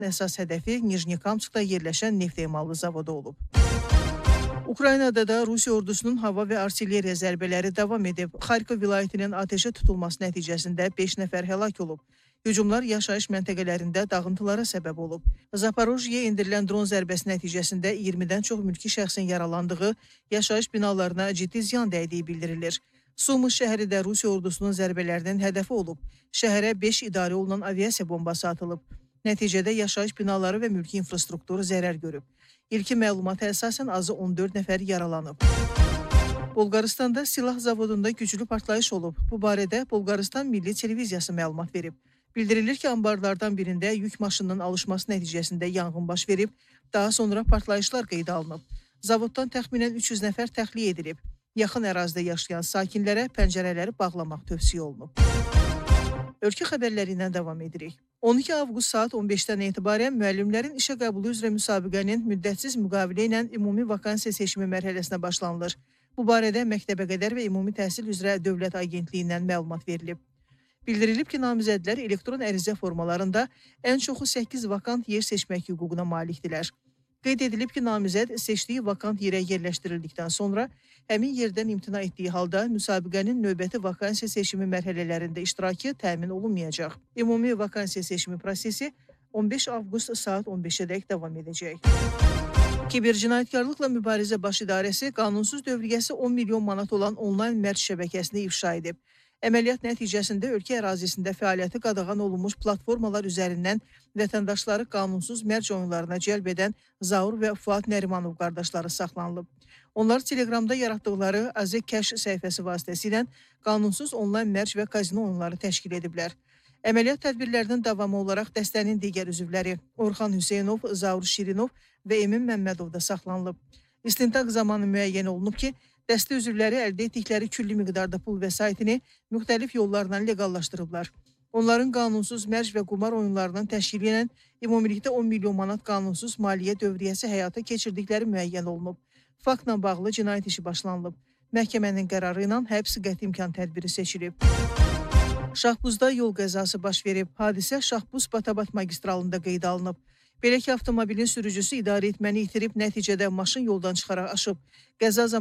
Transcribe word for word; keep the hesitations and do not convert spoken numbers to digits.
Əsas hədəfi Nijnekamskda yerləşən neft emalı zavodu olub. Ukraynada da Rusiya ordusunun hava və artilleriya zərbələri davam edib. Xarkov vilayətinin atəşə tutulması nəticəsində beş nəfər həlak olub. Hücumlar yaşayış məntəqələrində dağıntılara səbəb olub. Zaporojyeyə endirilən dron zərbəsi nəticəsində iyirmidən çox mülki şəxsin yaralandığı, yaşayış binalarına ciddi ziyan dəydiyi bildirilir. Sumy şəhəri də Rusiya ordusunun zərbələrinin hədəfi olub. Şəhərə beş idarə olunan aviasiya bombası atılıb. Nəticədə yaşayış binaları və mülki infrastrukturu zərər görüb. İlkin məlumata əsasən azı on dörd nəfər yaralanıb. Bolqarıstanda silah zavodunda güclü partlayış olub. Bu barədə Bolqarıstan Milli Televiziyası məlumat verib. Bildirilir ki, ambarlardan birində yük maşınının alışması nəticəsində yanğın baş verib, daha sonra partlayışlar qeydə alınıb. Zavoddan təxminən üç yüz nəfər təxliyə edilib. Yaxın ərazidə yaşayan sakinlərə pəncərələri bağlamaq tövsiyə olunub. Ölkə xəbərləri ilə davam edirik. on iki avqust saat on beşdən etibarən müəllimlərin işə qəbulu üzrə müsabiqənin müddətsiz müqavilə ilə ümumi vakansiya seçimi mərhələsinə başlanılır. Bu barədə Məktəbə qədər və Ümumi Təhsil üzrə Dövlət Agentliyindən məlumat verilib. Bildirilib ki, namizədlər elektron ərizə formalarında ən çoxu səkkiz vakant yer seçmək hüququna malikdirlər. Qeyd edilib ki, namizəd seçdiyi vakant yerə yerləşdirildikdən sonra həmin yerdən imtina etdiyi halda müsabiqənin növbəti vakansiya seçimi mərhələlərində iştirakı təmin olunmayacaq. Ümumi vakansiya seçimi prosesi on beş avqust saat on beşədək davam edəcək. Kibercinayətkarlıqla Mübarizə Baş İdarəsi qanunsuz dövriyyəsi on milyon manat olan onlayn mərc şəbəkəsini ifşa edib. Əməliyyat nəticəsində ölkə ərazisində fəaliyyəti qadağan olunmuş platformalar üzərindən vətəndaşları qanunsuz mərc oyunlarına cəlb edən Zaur və Fuad Nərimanov qardaşları saxlanılıb. Onlar Telegramda yaratdıqları Azek Cash səhifəsi vasitəsilə qanunsuz onlayn mərc və kazino oyunları təşkil ediblər. Əməliyyat tədbirlərinin davamı olaraq dəstənin digər üzvləri Orxan Hüseynov, Zaur Şirinov və Emin Məmmədov da saxlanılıb. İstintaq zamanı müəyyən olunub ki, dəstə üzvləri əldə etdikləri külli miqdarda pul vəsaitini müxtəlif yollarla legallaşdırıblar. Onların qanunsuz mərc və qumar oyunlarının təşkili ilə ümumilikdə on milyon manat qanunsuz maliyyə dövriyyəsi həyata keçirdikləri müəyyən olunub. Faktla bağlı cinayət işi başlanılıb. Məhkəmənin qərarı ilə həbs qəti imkan tədbiri seçilib. Şahbuzda yol qəzası baş verib. Hadisə Şahbuz-Batabat magistralında qeydə alınıb. Belə ki, avtomobilin sürücüsü idarə etməni itirib, nəticədə maşın yoldan çıxaraq aşıb. Qəza